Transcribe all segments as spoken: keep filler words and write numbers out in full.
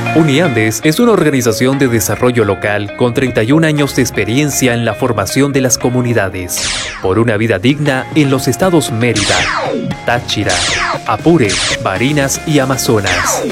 Uniandes es una organización de desarrollo local con treinta y un años de experiencia en la formación de las comunidades por una vida digna en los estados Mérida, Táchira, Apure, Barinas y Amazonas.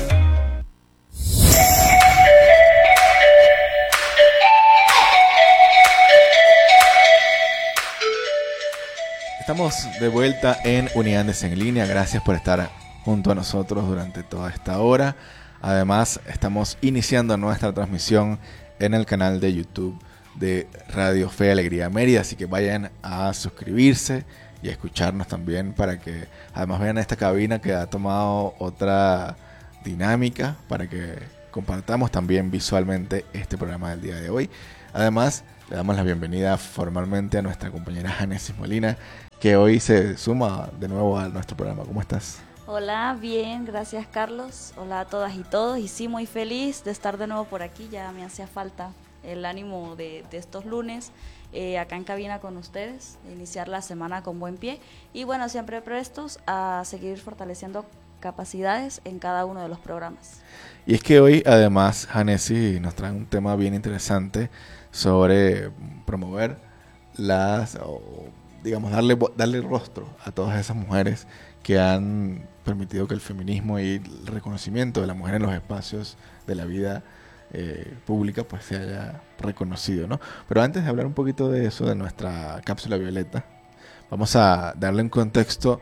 Estamos de vuelta en Uniandes en línea. Gracias por estar junto a nosotros durante toda esta hora. Además, estamos iniciando nuestra transmisión en el canal de YouTube de Radio Fe y Alegría Mérida, así que vayan a suscribirse y a escucharnos también para que además vean esta cabina que ha tomado otra dinámica para que compartamos también visualmente este programa del día de hoy. Además, le damos la bienvenida formalmente a nuestra compañera Génesis Molina, que hoy se suma de nuevo a nuestro programa. ¿Cómo estás? Hola, bien, gracias Carlos. Hola a todas y todos. Y sí, muy feliz de estar de nuevo por aquí. Ya me hacía falta el ánimo de, de estos lunes eh, acá en cabina con ustedes, de iniciar la semana con buen pie. Y bueno, siempre prestos a seguir fortaleciendo capacidades en cada uno de los programas. Y es que hoy además Janesi nos trae un tema bien interesante sobre promover las, o, digamos, darle, darle rostro a todas esas mujeres que han permitido que el feminismo y el reconocimiento de la mujer en los espacios de la vida eh, pública pues se haya reconocido, ¿no? Pero antes de hablar un poquito de eso, de nuestra cápsula violeta, vamos a darle un contexto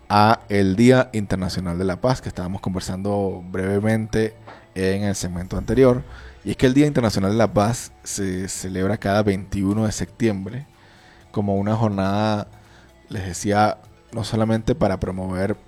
a el Día Internacional de la Paz, que estábamos conversando brevemente en el segmento anterior. Y es que el Día Internacional de la Paz se celebra cada veintiuno de septiembre como una jornada, les decía, no solamente para promover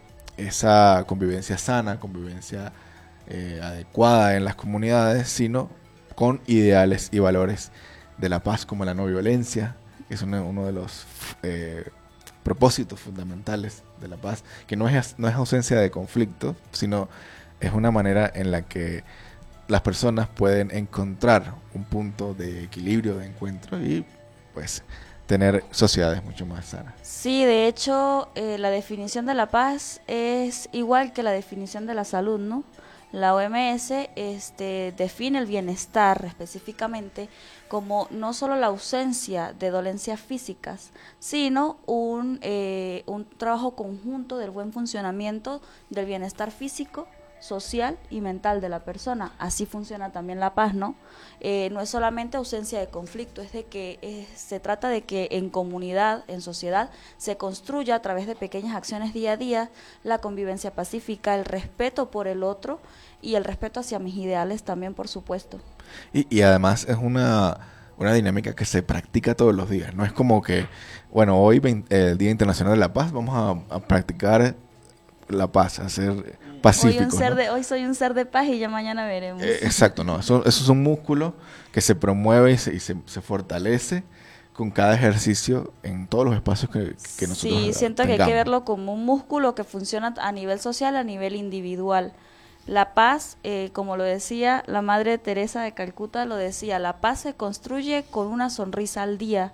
esa convivencia sana, convivencia eh, adecuada en las comunidades, sino con ideales y valores de la paz, como la no violencia, que es uno, uno de los eh, propósitos fundamentales de la paz, que no es, no es ausencia de conflicto, sino es una manera en la que las personas pueden encontrar un punto de equilibrio, de encuentro y pues tener sociedades mucho más sanas. Sí, de hecho, eh, la definición de la paz es igual que la definición de la salud, ¿no? La O M S este, define el bienestar específicamente como no solo la ausencia de dolencias físicas, sino un, eh, un trabajo conjunto del buen funcionamiento del bienestar físico, social y mental de la persona. Así funciona también la paz, ¿no? Eh, no es solamente ausencia de conflicto, es de que eh, se trata de que en comunidad, en sociedad, se construya a través de pequeñas acciones día a día la convivencia pacífica, el respeto por el otro y el respeto hacia mis ideales también, por supuesto. Y, y además es una, una dinámica que se practica todos los días. No es como que, bueno, hoy, el Día Internacional de la Paz, vamos a, a practicar la paz, a ser pacífico. Hoy, un ser ¿no? de, hoy soy un ser de paz y ya mañana veremos. Eh, exacto, no. Eso, eso es un músculo que se promueve y se, y se, se fortalece con cada ejercicio en todos los espacios que, que nosotros Sí, siento tengamos. que hay que verlo como un músculo que funciona a nivel social, a nivel individual. La paz, eh, como lo decía la Madre Teresa de Calcuta, lo decía, la paz se construye con una sonrisa al día.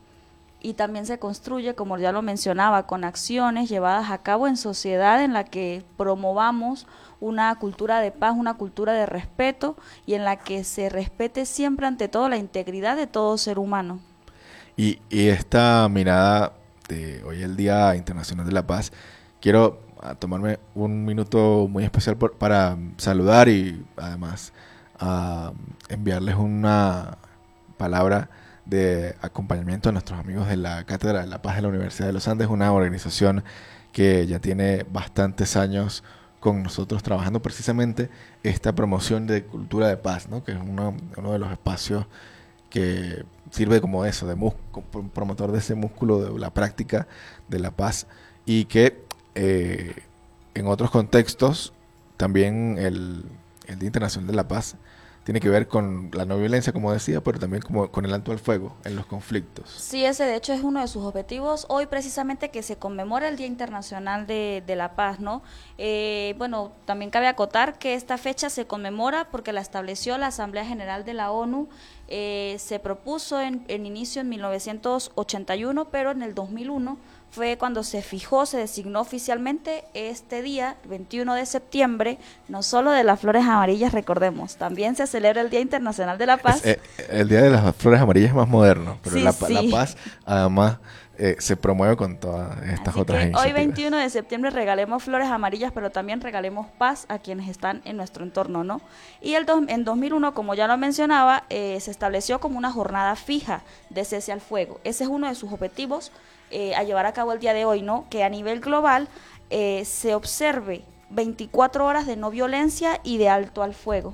Y también se construye, como ya lo mencionaba, con acciones llevadas a cabo en sociedad en la que promovamos una cultura de paz, una cultura de respeto y en la que se respete siempre ante todo la integridad de todo ser humano. Y, y esta mirada de hoy el Día Internacional de la Paz, quiero a tomarme un minuto muy especial por, para saludar y además a enviarles una palabra de acompañamiento a nuestros amigos de la Cátedra de la Paz de la Universidad de los Andes, una organización que ya tiene bastantes años con nosotros trabajando precisamente esta promoción de cultura de paz, ¿no? Que es uno, uno de los espacios que sirve como eso, de promotor de ese músculo de la práctica de la paz y que eh, en otros contextos también el, el Día Internacional de la Paz tiene que ver con la no violencia, como decía, pero también como con el alto al fuego en los conflictos. Sí, ese de hecho es uno de sus objetivos. Hoy precisamente que se conmemora el Día Internacional de, de la Paz, ¿no? Eh, bueno, también cabe acotar que esta fecha se conmemora porque la estableció la Asamblea General de la ONU. Eh, se propuso en, en inicio en mil novecientos ochenta y uno, pero en el dos mil uno fue cuando se fijó, se designó oficialmente este día, veintiuno de septiembre, no solo de las flores amarillas, recordemos, también se celebra el Día Internacional de la Paz. Es, eh, el Día de las Flores Amarillas es más moderno, pero Sí, la, sí. la paz además eh, se promueve con todas estas Así otras que iniciativas. hoy veintiuno de septiembre regalemos flores amarillas, pero también regalemos paz a quienes están en nuestro entorno, ¿no? Y el dos, en dos mil uno, como ya lo mencionaba, eh, se estableció como una jornada fija de cese al fuego. Ese es uno de sus objetivos eh, a llevar a cabo el día de hoy, ¿no? Que a nivel global eh, se observe veinticuatro horas de no violencia y de alto al fuego.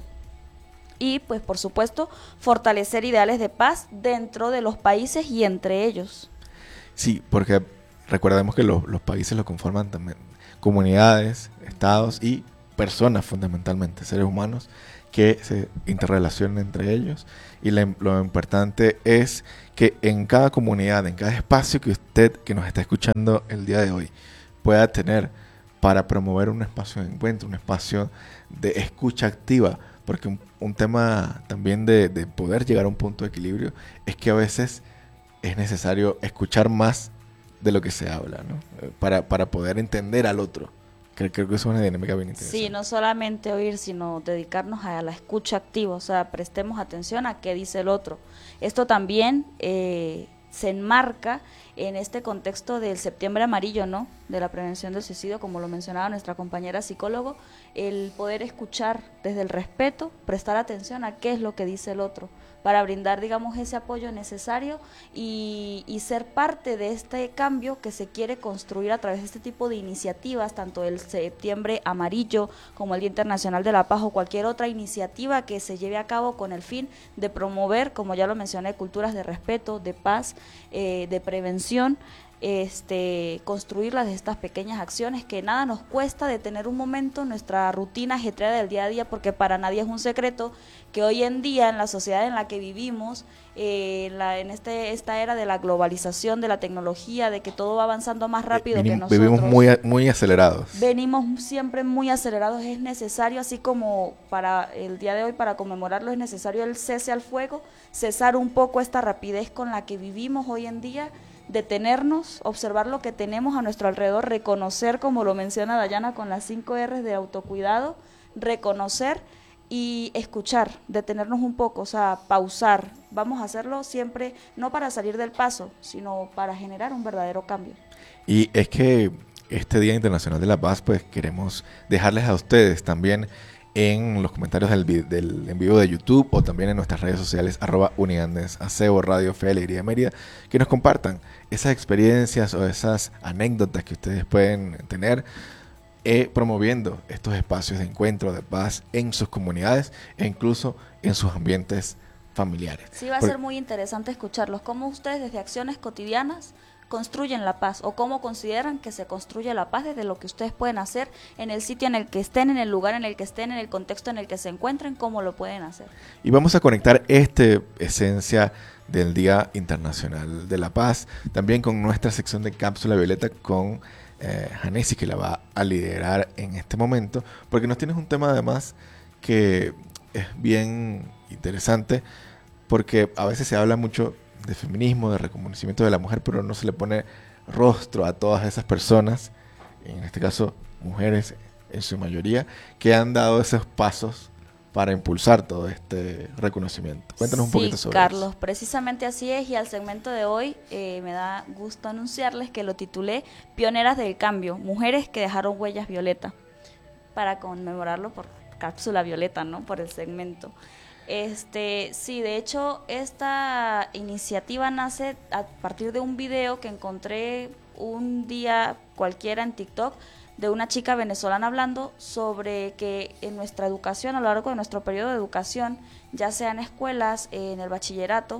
Y, pues, por supuesto, fortalecer ideales de paz dentro de los países y entre ellos. Sí, porque recordemos que los, los países lo conforman también comunidades, estados y personas fundamentalmente, seres humanos que se interrelacionan entre ellos. Y la, lo importante es que en cada comunidad, en cada espacio que usted que nos está escuchando el día de hoy pueda tener para promover un espacio de encuentro, un espacio de escucha activa, porque un, un tema también de, de poder llegar a un punto de equilibrio es que a veces es necesario escuchar más de lo que se habla, ¿no? Para, para poder entender al otro. Creo, creo que es una dinámica bien interesante. Sí, no solamente oír, sino dedicarnos a la escucha activa, o sea, prestemos atención a qué dice el otro. Esto también eh, se enmarca en este contexto del septiembre amarillo, ¿no? De la prevención del suicidio, como lo mencionaba nuestra compañera psicólogo, el poder escuchar desde el respeto, prestar atención a qué es lo que dice el otro, para brindar, digamos, ese apoyo necesario y, y ser parte de este cambio que se quiere construir a través de este tipo de iniciativas, tanto el septiembre amarillo como el Día Internacional de la Paz o cualquier otra iniciativa que se lleve a cabo con el fin de promover, como ya lo mencioné, culturas de respeto, de paz, eh, de prevención, este, construirlas de estas pequeñas acciones que nada nos cuesta detener un momento en nuestra rutina ajetreada del día a día, porque para nadie es un secreto que hoy en día en la sociedad en la que vivimos, eh, la, en este esta era de la globalización, de la tecnología, de que todo va avanzando más rápido Vinim, que nosotros. Vivimos muy, muy acelerados. Venimos siempre muy acelerados, es necesario, así como para el día de hoy, para conmemorarlo, es necesario el cese al fuego, cesar un poco esta rapidez con la que vivimos hoy en día, detenernos, observar lo que tenemos a nuestro alrededor, reconocer, como lo menciona Dayana con las cinco erres de autocuidado, reconocer y escuchar, detenernos un poco, o sea, pausar. Vamos a hacerlo siempre, no para salir del paso, sino para generar un verdadero cambio. Y es que este Día Internacional de la Paz, pues queremos dejarles a ustedes también en los comentarios del, del en vivo de YouTube o también en nuestras redes sociales arroba Uniandes, Acebo, Radio Fe, Alegría Mérida, que nos compartan esas experiencias o esas anécdotas que ustedes pueden tener eh, promoviendo estos espacios de encuentro, de paz en sus comunidades e incluso en sus ambientes familiares. Sí, va a Por... ser muy interesante escucharlos, cómo ustedes desde acciones cotidianas construyen la paz o cómo consideran que se construye la paz desde lo que ustedes pueden hacer en el sitio en el que estén, en el lugar en el que estén, en el contexto en el que se encuentren, cómo lo pueden hacer. Y vamos a conectar esta esencia del Día Internacional de la Paz también con nuestra sección de Cápsula Violeta con eh, Janesi, que la va a liderar en este momento, porque nos tienes un tema además que es bien interesante, porque a veces se habla mucho de feminismo, de reconocimiento de la mujer, pero no se le pone rostro a todas esas personas, en este caso mujeres en su mayoría, que han dado esos pasos para impulsar todo este reconocimiento. Cuéntanos un sí, poquito sobre Carlos, eso. precisamente así es, y al segmento de hoy eh, me da gusto anunciarles que lo titulé Pioneras del Cambio, mujeres que dejaron huellas violeta, para conmemorarlo por Cápsula Violeta, ¿no? Por el segmento. Este, sí, de hecho, esta iniciativa nace a partir de un video que encontré un día cualquiera en TikTok de una chica venezolana hablando sobre que en nuestra educación, a lo largo de nuestro periodo de educación, ya sea en escuelas, en el bachillerato,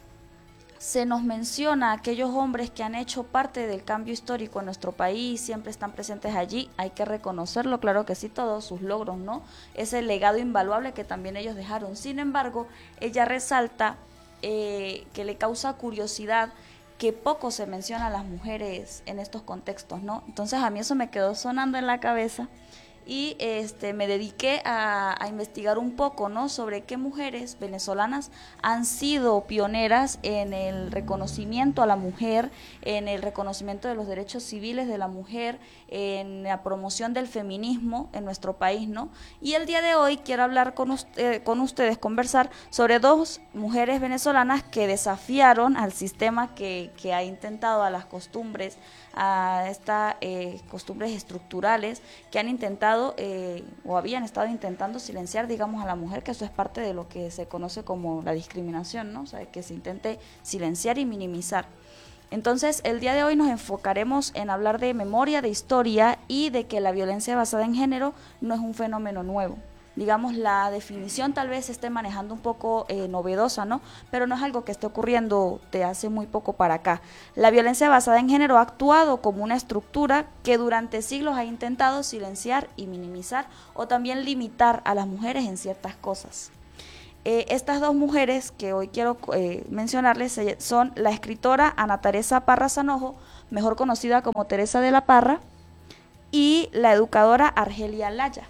se nos menciona a aquellos hombres que han hecho parte del cambio histórico en nuestro país, siempre están presentes allí, hay que reconocerlo, claro que sí, todos sus logros, ¿no? Ese legado invaluable que también ellos dejaron. Sin embargo, ella resalta eh, que le causa curiosidad que poco se menciona a las mujeres en estos contextos, ¿no? Entonces a mí eso me quedó sonando en la cabeza y este, me dediqué a, a investigar un poco, ¿no?, sobre qué mujeres venezolanas han sido pioneras en el reconocimiento a la mujer, en el reconocimiento de los derechos civiles de la mujer, en la promoción del feminismo en nuestro país, ¿no? Y el día de hoy quiero hablar con, usted, con ustedes, conversar sobre dos mujeres venezolanas que desafiaron al sistema que, que ha intentado, a las costumbres, a estas eh, costumbres estructurales que han intentado eh, o habían estado intentando silenciar, digamos, a la mujer, que eso es parte de lo que se conoce como la discriminación, ¿no? O sea, que se intente silenciar y minimizar. Entonces, el día de hoy nos enfocaremos en hablar de memoria, de historia y de que la violencia basada en género no es un fenómeno nuevo. Digamos, la definición tal vez se esté manejando un poco eh, novedosa, ¿no? Pero no es algo que esté ocurriendo de hace muy poco para acá. La violencia basada en género ha actuado como una estructura que durante siglos ha intentado silenciar y minimizar o también limitar a las mujeres en ciertas cosas. Eh, estas dos mujeres que hoy quiero eh, mencionarles eh, son la escritora Ana Teresa Parra Sanojo, mejor conocida como Teresa de la Parra, y la educadora Argelia Laya.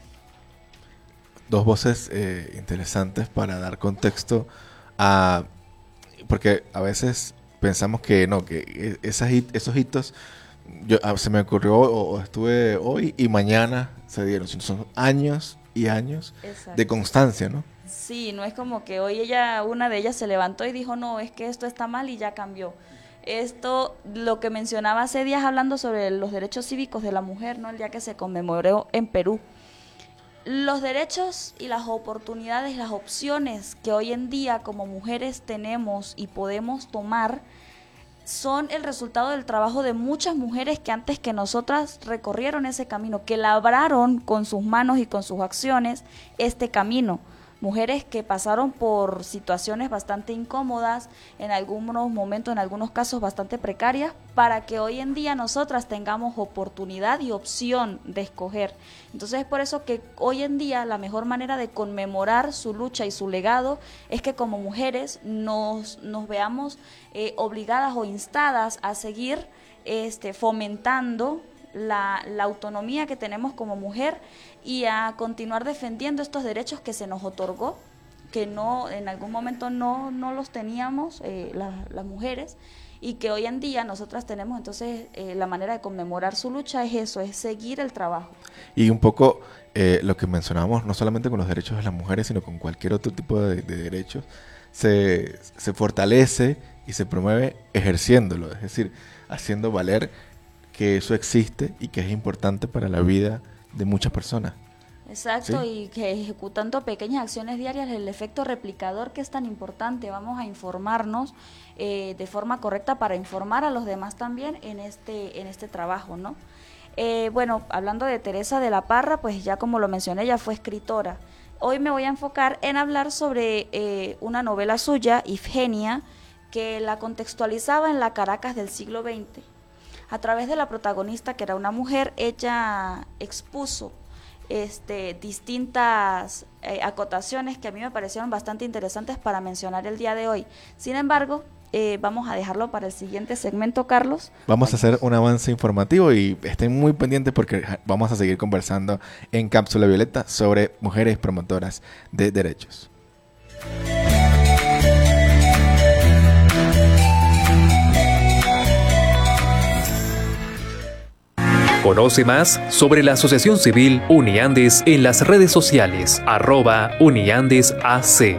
Dos voces eh, interesantes para dar contexto a... Porque a veces pensamos que no, que esas hit, esos hitos yo, se me ocurrió o, o estuve hoy y mañana se dieron. Son años y años Exacto. de constancia, ¿no? Sí, no es como que hoy ella, una de ellas se levantó y dijo, no, es que esto está mal y ya cambió. Esto, lo que mencionaba hace días hablando sobre los derechos cívicos de la mujer, ¿no?, el día que se conmemoró en Perú. Los derechos y las oportunidades, las opciones que hoy en día como mujeres tenemos y podemos tomar son el resultado del trabajo de muchas mujeres que antes que nosotras recorrieron ese camino, que labraron con sus manos y con sus acciones este camino. Mujeres que pasaron por situaciones bastante incómodas, en algunos momentos, en algunos casos bastante precarias, para que hoy en día nosotras tengamos oportunidad y opción de escoger. Entonces es por eso que hoy en día la mejor manera de conmemorar su lucha y su legado es que como mujeres nos, nos veamos eh, obligadas o instadas a seguir este, fomentando La, la autonomía que tenemos como mujer y a continuar defendiendo estos derechos que se nos otorgó, que no en algún momento no, no los teníamos eh, la, las mujeres, y que hoy en día nosotras tenemos. Entonces eh, la manera de conmemorar su lucha es eso, es seguir el trabajo. Y un poco eh, lo que mencionábamos, no solamente con los derechos de las mujeres, sino con cualquier otro tipo de, de derechos, se, se fortalece y se promueve ejerciéndolo, es decir, haciendo valer que eso existe y que es importante para la vida de muchas personas. Exacto, ¿sí? Y que ejecutando pequeñas acciones diarias, el efecto replicador que es tan importante. Vamos a informarnos eh, de forma correcta para informar a los demás también en este, en este trabajo, ¿no? Eh, bueno, hablando de Teresa de la Parra, pues ya como lo mencioné, ella fue escritora. Hoy me voy a enfocar en hablar sobre eh, una novela suya, Ifgenia, que la contextualizaba en la Caracas del siglo veinte. A través de la protagonista, que era una mujer, ella expuso este, distintas eh, acotaciones que a mí me parecieron bastante interesantes para mencionar el día de hoy. Sin embargo, eh, vamos a dejarlo para el siguiente segmento, Carlos. Vamos a hacer un avance informativo y estén muy pendientes porque vamos a seguir conversando en Cápsula Violeta sobre mujeres promotoras de derechos. Conoce más sobre la Asociación Civil Uniandes en las redes sociales, arroba UniandesAC.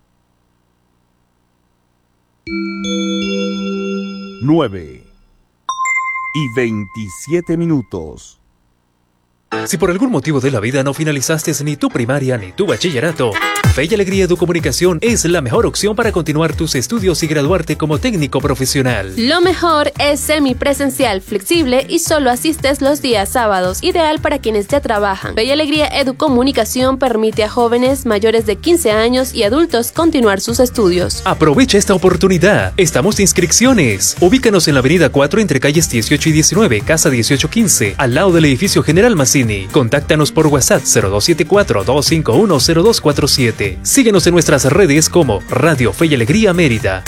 nueve y veintisiete minutos. Si por algún motivo de la vida no finalizaste ni tu primaria ni tu bachillerato, Fe y Alegría Educomunicación es la mejor opción para continuar tus estudios y graduarte como técnico profesional. Lo mejor es semipresencial, flexible y solo asistes los días sábados, ideal para quienes ya trabajan. Fe y Alegría Educomunicación permite a jóvenes mayores de quince años y adultos continuar sus estudios. Aprovecha esta oportunidad. Estamos de inscripciones. Ubícanos en la avenida cuatro entre calles dieciocho y diecinueve, casa dieciocho quince, al lado del edificio General Mazzini. Contáctanos por WhatsApp cero dos siete cuatro, dos cinco uno, cero dos cuatro siete. Síguenos en nuestras redes como Radio Fe y Alegría Mérida.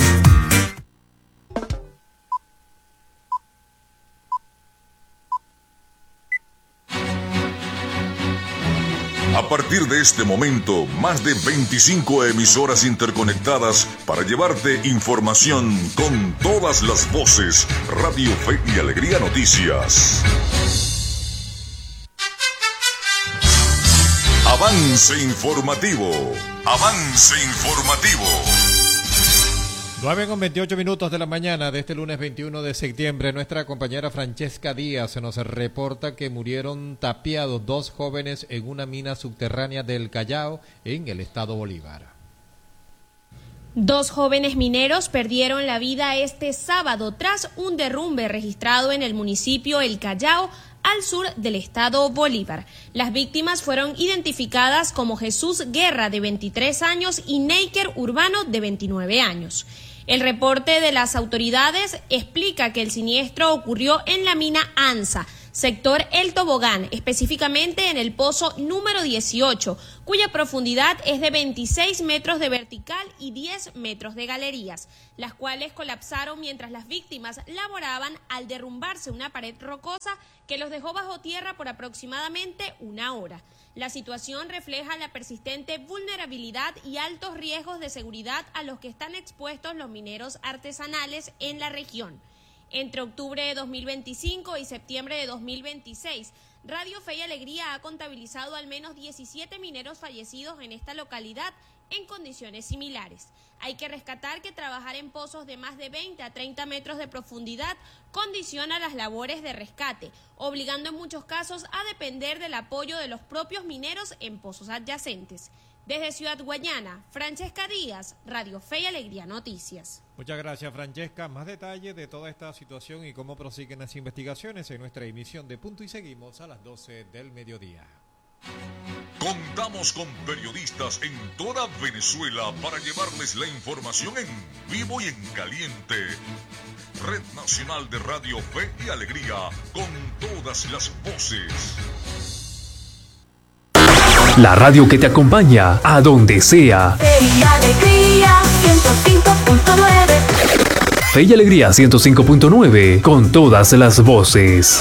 partir de este momento, más de veinticinco emisoras interconectadas para llevarte información con todas las voces. Radio Fe y Alegría Noticias. Avance informativo. Avance informativo. nueve con veintiocho minutos de la mañana de este lunes veintiuno de septiembre, nuestra compañera Francesca Díaz nos reporta que murieron tapiados dos jóvenes en una mina subterránea del Callao, en el estado Bolívar. Dos jóvenes mineros perdieron la vida este sábado tras un derrumbe registrado en el municipio El Callao, al sur del estado Bolívar. Las víctimas fueron identificadas como Jesús Guerra, de veintitrés años, y Neiker Urbano, de veintinueve años. El reporte de las autoridades explica que el siniestro ocurrió en la mina ANSA, sector El Tobogán, específicamente en el pozo número dieciocho, cuya profundidad es de veintiséis metros de vertical y diez metros de galerías, las cuales colapsaron mientras las víctimas laboraban al derrumbarse una pared rocosa que los dejó bajo tierra por aproximadamente una hora. La situación refleja la persistente vulnerabilidad y altos riesgos de seguridad a los que están expuestos los mineros artesanales en la región. Entre octubre de dos mil veinticinco y septiembre de dos mil veintiséis, Radio Fe y Alegría ha contabilizado al menos diecisiete mineros fallecidos en esta localidad en condiciones similares. Hay que rescatar que trabajar en pozos de más de veinte a treinta metros de profundidad condiciona las labores de rescate, obligando en muchos casos a depender del apoyo de los propios mineros en pozos adyacentes. Desde Ciudad Guayana, Francesca Díaz, Radio Fe y Alegría Noticias. Muchas gracias, Francesca. Más detalles de toda esta situación y cómo prosiguen las investigaciones en nuestra emisión de Punto y Seguimos a las doce del mediodía. Contamos con periodistas en toda Venezuela para llevarles la información en vivo y en caliente. Red Nacional de Radio Fe y Alegría, con todas las voces. La radio que te acompaña a donde sea. Fe y Alegría ciento cinco punto nueve. Fe y Alegría ciento cinco punto nueve, con todas las voces.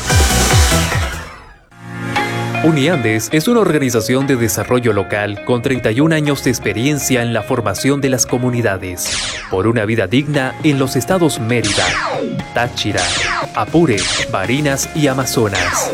Uniandes es una organización de desarrollo local con treinta y un años de experiencia en la formación de las comunidades por una vida digna en los estados Mérida, Táchira, Apure, Barinas y Amazonas.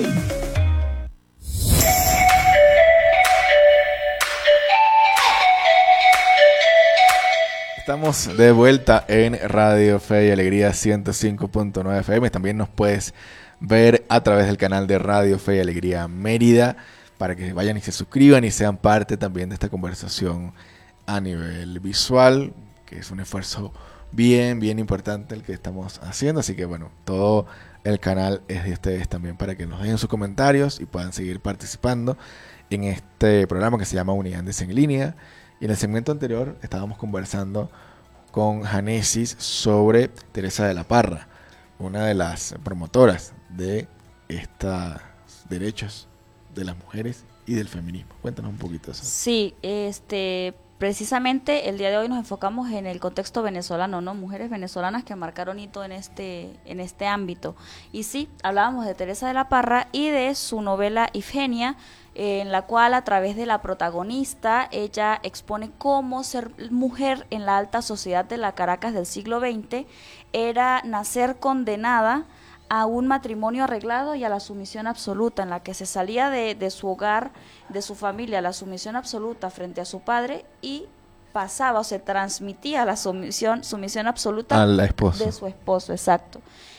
Estamos de vuelta en Radio Fe y Alegría ciento cinco punto nueve F M. También nos puedes ver a través del canal de Radio Fe y Alegría Mérida, para que vayan y se suscriban y sean parte también de esta conversación a nivel visual, que es un esfuerzo bien, bien importante el que estamos haciendo. Así que bueno, todo el canal es de ustedes también, para que nos dejen sus comentarios y puedan seguir participando en este programa que se llama Uniandes en Línea. Y en el segmento anterior estábamos conversando con Janesis sobre Teresa de la Parra, una de las promotoras de estos derechos de las mujeres y del feminismo. Cuéntanos un poquito eso. Sí, este, precisamente el día de hoy nos enfocamos en el contexto venezolano, ¿no? Mujeres venezolanas que marcaron hito en este, en este ámbito. Y sí, hablábamos de Teresa de la Parra y de su novela Ifigenia, en la cual, a través de la protagonista, ella expone cómo ser mujer en la alta sociedad de la Caracas del siglo veinte era nacer condenada a un matrimonio arreglado y a la sumisión absoluta, en la que se salía de, de su hogar, de su familia, la sumisión absoluta frente a su padre, y pasaba o se transmitía la sumisión, sumisión absoluta a la esposa. De su esposo, exacto.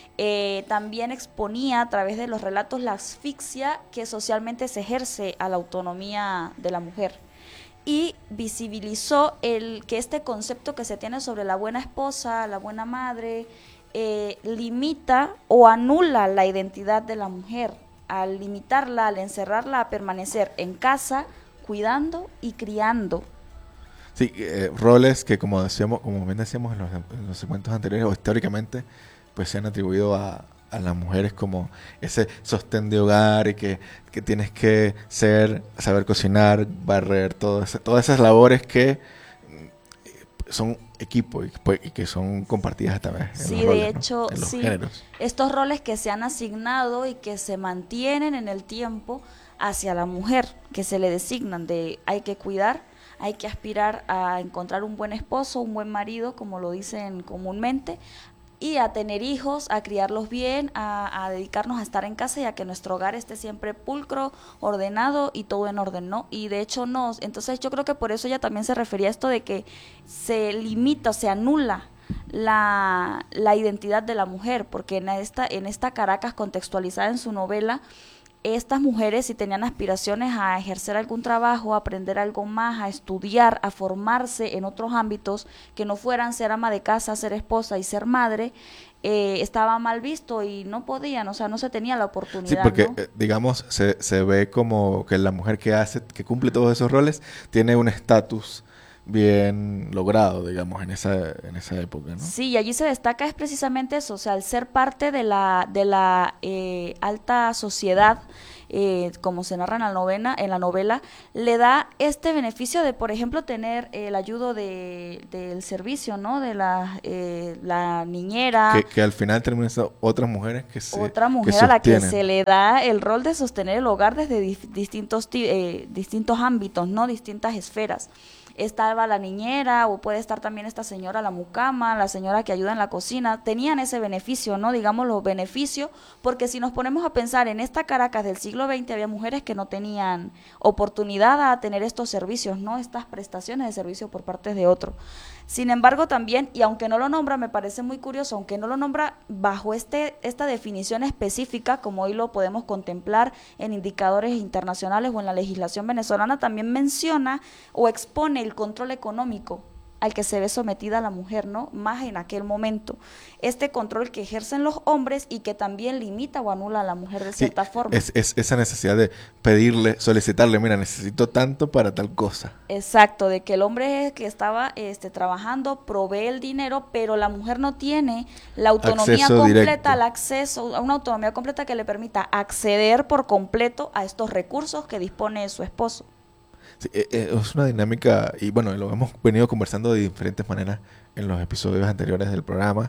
Eh, también exponía a través de los relatos la asfixia que socialmente se ejerce a la autonomía de la mujer, y visibilizó el que este concepto que se tiene sobre la buena esposa, la buena madre, eh, limita o anula la identidad de la mujer, al limitarla, al encerrarla a permanecer en casa, cuidando y criando. Sí, eh, roles que, como decíamos, como bien decíamos en los, en los segmentos anteriores, o históricamente, pues se han atribuido a, a las mujeres como ese sostén de hogar, y que, que tienes que ser, saber cocinar, barrer, todo ese, todas esas labores que son equipo y, y que son compartidas también. Sí, en los roles, de hecho, ¿no? En los sí. géneros. Estos roles que se han asignado y que se mantienen en el tiempo hacia la mujer que se le designan de hay que cuidar, hay que aspirar a encontrar un buen esposo, un buen marido, como lo dicen comúnmente, y a tener hijos, a criarlos bien, a, a dedicarnos a estar en casa y a que nuestro hogar esté siempre pulcro, ordenado y todo en orden, ¿no? Y de hecho no, entonces yo creo que por eso ella también se refería a esto de que se limita, se anula la, la identidad de la mujer, porque en esta, en esta Caracas contextualizada en su novela, estas mujeres, si tenían aspiraciones a ejercer algún trabajo, a aprender algo más, a estudiar, a formarse en otros ámbitos que no fueran ser ama de casa, ser esposa y ser madre, eh, estaba mal visto y no podían, o sea, no se tenía la oportunidad. Sí, porque, ¿no? eh, digamos, se, se ve como que la mujer que hace, que cumple todos esos roles, tiene un estatus bien logrado, digamos, en esa en esa época, ¿no? Sí, y allí se destaca es precisamente eso, o sea, el ser parte de la de la eh, alta sociedad, eh, como se narra en la novena, en la novela, le da este beneficio de, por ejemplo, tener el ayudo de del servicio, ¿no? De la eh, la niñera. Que, que al final terminan siendo otras mujeres que se Otra mujer que a la que sostienen. se le da el rol de sostener el hogar desde di- distintos ti- eh, distintos ámbitos, ¿no? Distintas esferas. Estaba la niñera, o puede estar también esta señora, la mucama, la señora que ayuda en la cocina, tenían ese beneficio, ¿no? Digamos los beneficios, porque si nos ponemos a pensar en esta Caracas del siglo veinte, había mujeres que no tenían oportunidad a tener estos servicios, ¿no? Estas prestaciones de servicio por parte de otro. Sin embargo, también, y aunque no lo nombra, me parece muy curioso, aunque no lo nombra bajo este esta definición específica, como hoy lo podemos contemplar en indicadores internacionales o en la legislación venezolana, también menciona o expone el control económico al que se ve sometida la mujer, ¿no? Más en aquel momento. Este control que ejercen los hombres y que también limita o anula a la mujer de cierta Sí, forma. Es, es esa necesidad de pedirle, solicitarle, mira, necesito tanto para tal cosa. Exacto, de que el hombre que estaba este, trabajando provee el dinero, pero la mujer no tiene la autonomía Acceso completa, directo. el acceso, a una autonomía completa que le permita acceder por completo a estos recursos que dispone de su esposo. Sí, eh, eh, es una dinámica, y bueno, lo hemos venido conversando de diferentes maneras en los episodios anteriores del programa,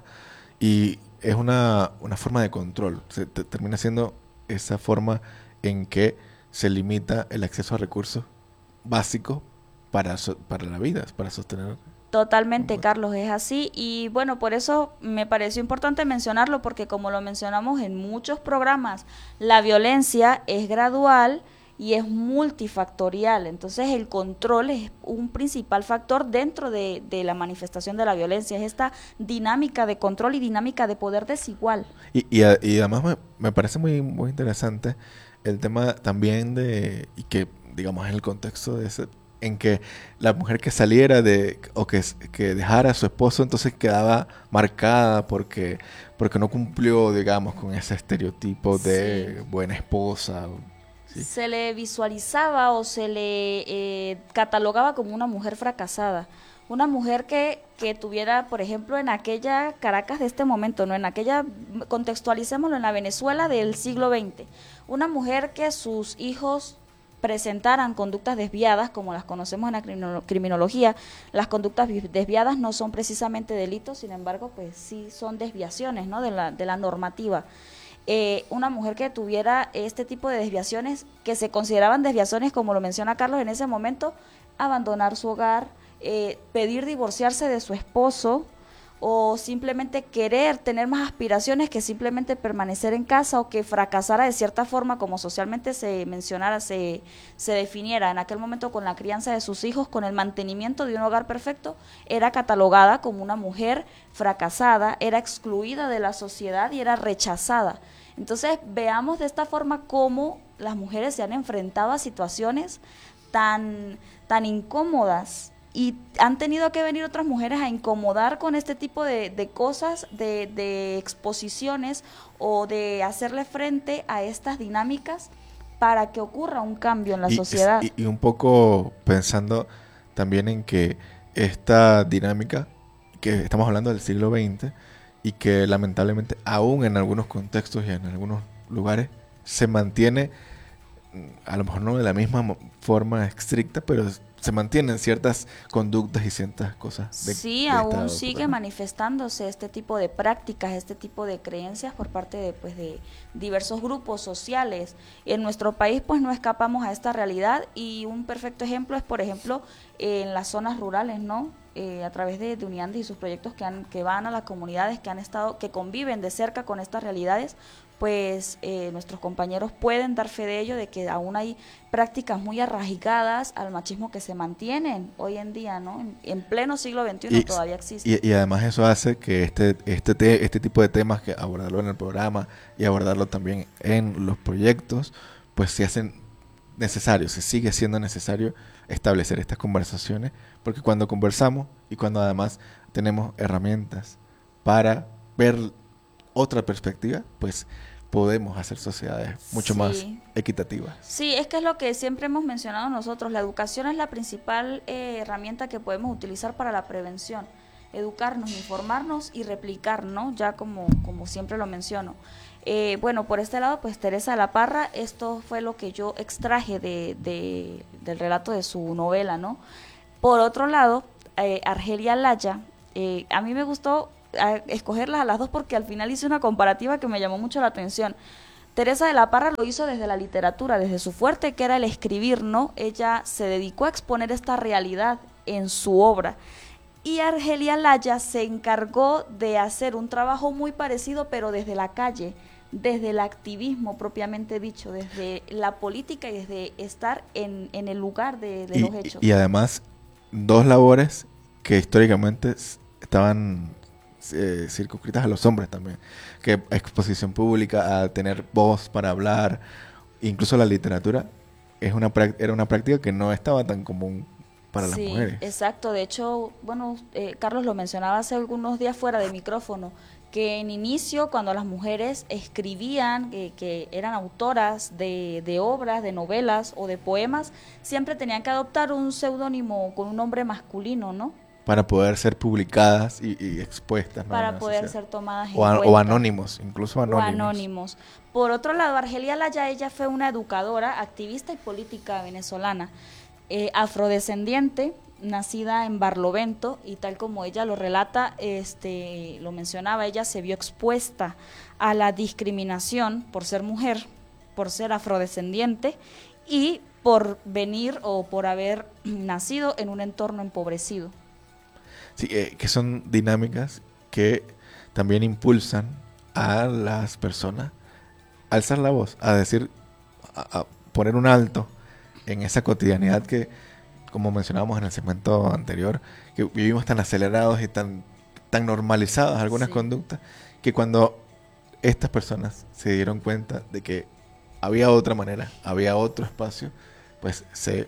y es una, una forma de control. Se te- termina siendo esa forma en que se limita el acceso a recursos básicos para, so- para la vida, para sostener. Totalmente, Bueno. Carlos, es así. Y bueno, por eso me pareció importante mencionarlo, porque como lo mencionamos en muchos programas, la violencia es gradual y es multifactorial. Entonces el control es un principal factor dentro de, de la manifestación de la violencia. Es esta dinámica de control y dinámica de poder desigual. Y, y, a- y además me, me parece muy, muy interesante el tema también de, y que digamos en el contexto de ese, en que la mujer que saliera de, o que, s- que dejara a su esposo, entonces quedaba marcada porque, porque no cumplió, digamos, con ese estereotipo de Sí. buena esposa. ¿Sí? Se le visualizaba o se le eh, catalogaba como una mujer fracasada, una mujer que, que tuviera, por ejemplo, en aquella Caracas de este momento, no en aquella, contextualicémoslo en la Venezuela del siglo veinte, una mujer que sus hijos presentaran conductas desviadas, como las conocemos en la criminolo- criminología. Las conductas vi- desviadas no son precisamente delitos, sin embargo, pues sí son desviaciones, ¿no? de la, de la normativa. Eh, una mujer que tuviera este tipo de desviaciones, que se consideraban desviaciones, como lo menciona Carlos en ese momento, abandonar su hogar, eh, pedir divorciarse de su esposo, o simplemente querer tener más aspiraciones que simplemente permanecer en casa, o que fracasara de cierta forma, como socialmente se mencionara, se, se definiera en aquel momento con la crianza de sus hijos, con el mantenimiento de un hogar perfecto, era catalogada como una mujer fracasada, era excluida de la sociedad y era rechazada. Entonces veamos de esta forma cómo las mujeres se han enfrentado a situaciones tan, tan incómodas, y han tenido que venir otras mujeres a incomodar con este tipo de, de cosas, de, de exposiciones, o de hacerle frente a estas dinámicas para que ocurra un cambio en la Y- sociedad. Y, y un poco pensando también en que esta dinámica, que estamos hablando del siglo veinte, y que lamentablemente aún en algunos contextos y en algunos lugares se mantiene a lo mejor no de la misma mo- forma estricta, pero se mantienen ciertas conductas y ciertas cosas. De, sí, de aún esta sigue autoridad. manifestándose este tipo de prácticas, este tipo de creencias por parte de, pues, de diversos grupos sociales. En nuestro país pues no escapamos a esta realidad y un perfecto ejemplo es, por ejemplo, en las zonas rurales, ¿no? Eh, a través de, de Uniandes y sus proyectos que, han, que van a las comunidades que han estado, que conviven de cerca con estas realidades, pues eh, nuestros compañeros pueden dar fe de ello, de que aún hay prácticas muy arraigadas al machismo que se mantienen hoy en día, ¿no? En, en pleno siglo veintiuno Y, todavía existe. y, y además eso hace que este, este, te- este tipo de temas, que abordarlo en el programa y abordarlo también en los proyectos, pues se hacen necesarios, se sigue siendo necesario establecer estas conversaciones, porque cuando conversamos y cuando además tenemos herramientas para ver otra perspectiva, pues podemos hacer sociedades mucho Sí. más equitativas. Sí, es que es lo que siempre hemos mencionado nosotros, la educación es la principal eh, herramienta que podemos utilizar para la prevención, educarnos, informarnos y replicar, ¿no? Ya como, como siempre lo menciono. Eh, bueno, por este lado, pues Teresa de la Parra, esto fue lo que yo extraje de, de, del relato de su novela, ¿no? Por otro lado, eh, Argelia Laya, eh, a mí me gustó a escogerlas a las dos porque al final hice una comparativa que me llamó mucho la atención. Teresa de la Parra lo hizo desde la literatura, desde su fuerte que era el escribir, ¿no? Ella se dedicó a exponer esta realidad en su obra. Y Argelia Laya se encargó de hacer un trabajo muy parecido, pero desde la calle, desde el activismo propiamente dicho, desde la política y desde estar en, en el lugar de, de Y, los hechos. y además, dos labores que históricamente s- estaban eh, circunscritas a los hombres también, que exposición pública, a tener voz para hablar, incluso la literatura es una prac- era una práctica que no estaba tan común para las Sí, mujeres. exacto. De hecho, bueno, eh, Carlos lo mencionaba hace algunos días fuera de micrófono, que en inicio, cuando las mujeres escribían, eh, que eran autoras de, de obras, de novelas o de poemas, siempre tenían que adoptar un seudónimo con un nombre masculino, ¿no? Para poder ser publicadas y, y expuestas, ¿no? en Para la poder sociedad. ser tomadas en o, a- o cuenta. anónimos, incluso anónimos. O anónimos. Por otro lado, Argelia Laya, ella fue una educadora, activista y política venezolana, eh, afrodescendiente, nacida en Barlovento, y tal como ella lo relata, este, lo mencionaba, ella se vio expuesta a la discriminación por ser mujer, por ser afrodescendiente y por venir o por haber nacido en un entorno empobrecido. Sí, eh, que son dinámicas que también impulsan a las personas a alzar la voz, a decir, a, a poner un alto en esa cotidianidad que, como mencionábamos en el segmento anterior, que vivimos tan acelerados y tan, tan normalizadas algunas Sí. conductas, que cuando estas personas se dieron cuenta de que había otra manera, había otro espacio, pues se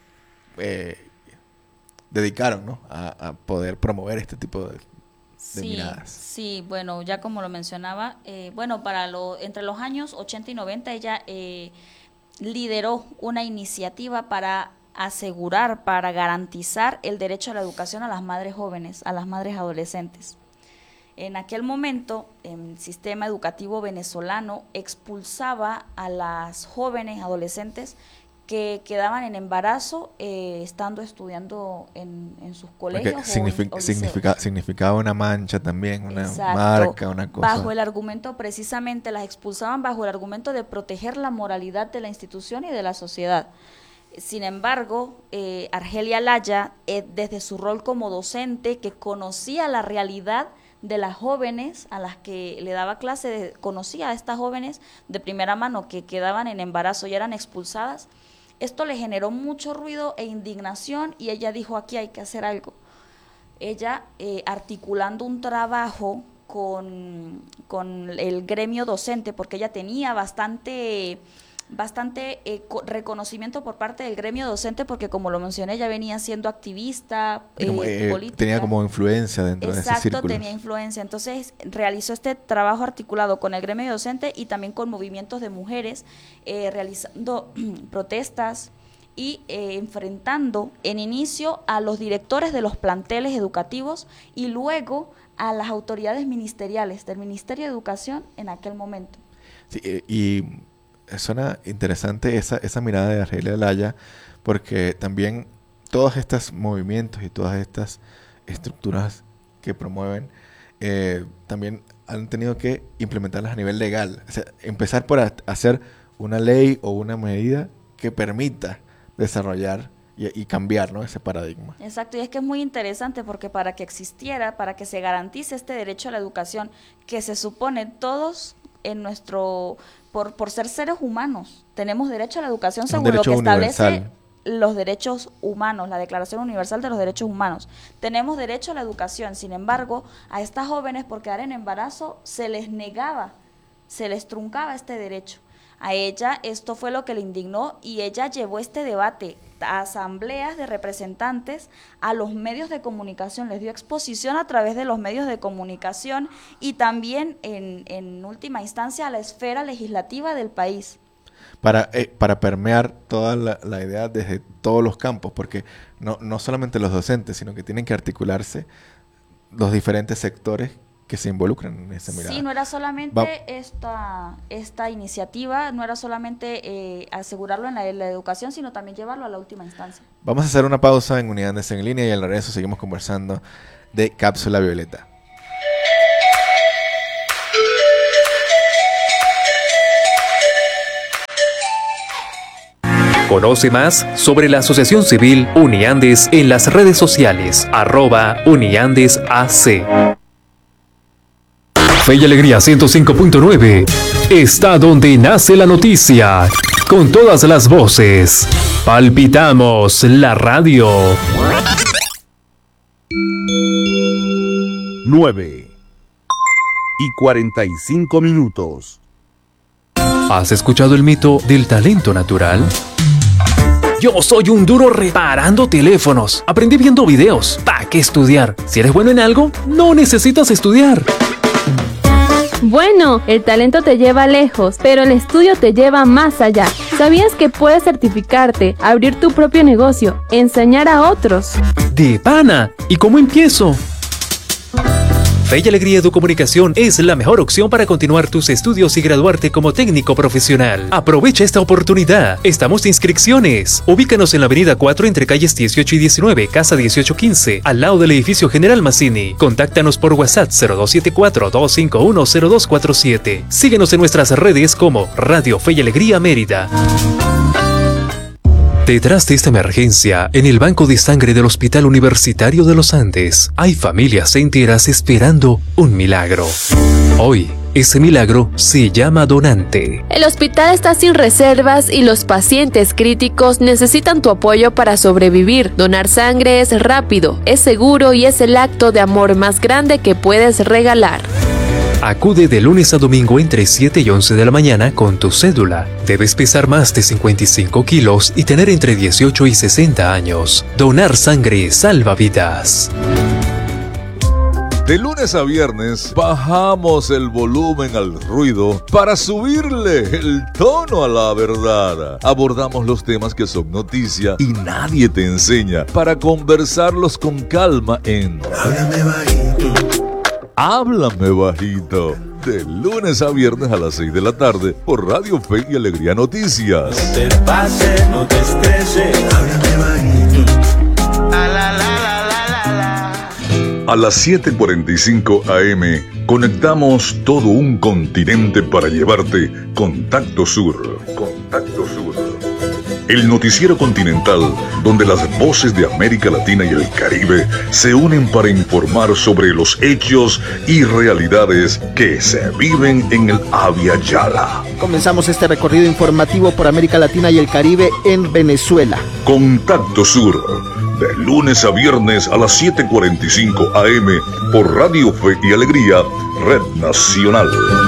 eh, dedicaron, ¿no? a, a poder promover este tipo de, de Sí, miradas. sí, bueno, ya como lo mencionaba, eh, bueno, para lo, entre los años ochenta y noventa ella eh, lideró una iniciativa para asegurar, para garantizar el derecho a la educación a las madres jóvenes, a las madres adolescentes. En aquel momento, el sistema educativo venezolano expulsaba a las jóvenes adolescentes que quedaban en embarazo eh, estando estudiando en, en sus colegios. Porque o signifi- en- o liceos. significa- significaba una mancha también, una Exacto. marca, una cosa. Bajo el argumento, precisamente, las expulsaban bajo el argumento de proteger la moralidad de la institución y de la sociedad. Sin embargo, eh, Argelia Laya, eh, desde su rol como docente, que conocía la realidad de las jóvenes a las que le daba clase, de- conocía a estas jóvenes de primera mano que quedaban en embarazo y eran expulsadas, esto le generó mucho ruido e indignación y ella dijo, aquí hay que hacer algo. Ella, eh, articulando un trabajo con, con el gremio docente, porque ella tenía bastante, bastante eh, co- reconocimiento por parte del gremio docente, porque como lo mencioné, ella venía siendo activista, Y como, eh, eh, política. tenía como influencia dentro de ese Exacto, círculo. tenía influencia. Entonces realizó este trabajo articulado con el gremio docente y también con movimientos de mujeres, eh, realizando protestas y eh, enfrentando en inicio a los directores de los planteles educativos y luego a las autoridades ministeriales del Ministerio de Educación en aquel momento. Sí, eh, y suena interesante esa, esa mirada de Argelia Laya, porque también todos estos movimientos y todas estas estructuras que promueven eh, también han tenido que implementarlas a nivel legal. O sea, empezar por a- hacer una ley o una medida que permita desarrollar y, y cambiar, ¿no?, ese paradigma. Exacto, y es que es muy interesante porque para que existiera, para que se garantice este derecho a la educación, que se supone todos en nuestro, por, por ser seres humanos, tenemos derecho a la educación Es un según lo que derecho establece universal. los derechos humanos, la Declaración Universal de los Derechos Humanos. Tenemos derecho a la educación, sin embargo, a estas jóvenes por quedar en embarazo se les negaba, se les truncaba este derecho. A ella esto fue lo que le indignó y ella llevó este debate a asambleas de representantes, a los medios de comunicación, les dio exposición a través de los medios de comunicación y también en, en última instancia a la esfera legislativa del país. Para, eh, para permear toda la, la idea desde todos los campos, porque no, no solamente los docentes, sino que tienen que articularse los diferentes sectores que se involucran en esa mirada. Sí, no era solamente Va- esta, esta iniciativa, no era solamente eh, asegurarlo en la, en la educación, sino también llevarlo a la última instancia. Vamos a hacer una pausa en Unidades en Línea y al regreso seguimos conversando de Cápsula Violeta. Conoce más sobre la Asociación Civil Uniandes en las redes sociales, arroba UniandesAC. Fe y Alegría ciento cinco punto nueve está donde nace la noticia, con todas las voces. Palpitamos la radio. nueve y cuarenta y cinco minutos. ¿Has escuchado el mito del talento natural? Yo soy un duro reparando teléfonos. Aprendí viendo videos. ¿Para qué estudiar? Si eres bueno en algo, no necesitas estudiar. Bueno, el talento te lleva lejos, pero el estudio te lleva más allá. ¿Sabías que puedes certificarte, abrir tu propio negocio, enseñar a otros? De pana. ¿Y cómo empiezo? Fe y Alegría Educomunicación es la mejor opción para continuar tus estudios y graduarte como técnico profesional. Aprovecha esta oportunidad. Estamos de inscripciones. Ubícanos en la avenida cuatro entre calles dieciocho y diecinueve, casa dieciocho quince, al lado del edificio General Mazzini. Contáctanos por WhatsApp cero dos siete cuatro, dos cinco uno, cero dos cuatro siete. Síguenos en nuestras redes como Radio Fe y Alegría Mérida. Detrás de esta emergencia, en el banco de sangre del Hospital Universitario de los Andes, hay familias enteras esperando un milagro. Hoy, ese milagro se llama donante. El hospital está sin reservas y los pacientes críticos necesitan tu apoyo para sobrevivir. Donar sangre es rápido, es seguro y es el acto de amor más grande que puedes regalar. Acude de lunes a domingo entre siete y once de la mañana con tu cédula. Debes pesar más de cincuenta y cinco kilos y tener entre dieciocho y sesenta años. Donar sangre salva vidas. De lunes a viernes bajamos el volumen al ruido para subirle el tono a la verdad. Abordamos los temas que son noticia y nadie te enseña para conversarlos con calma en Háblame bajito. Háblame bajito. De lunes a viernes a las seis de la tarde por Radio Fe y Alegría Noticias. No te pases, no te estreses. Háblame bajito. La, la, la, la, la, la. A las siete cuarenta y cinco A M conectamos todo un continente para llevarte Contacto Sur. Contacto Sur. El noticiero continental donde las voces de América Latina y el Caribe se unen para informar sobre los hechos y realidades que se viven en el Abya Yala. Comenzamos este recorrido informativo por América Latina y el Caribe en Venezuela. Contacto Sur, de lunes a viernes a las siete cuarenta y cinco A M por Radio Fe y Alegría, Red Nacional.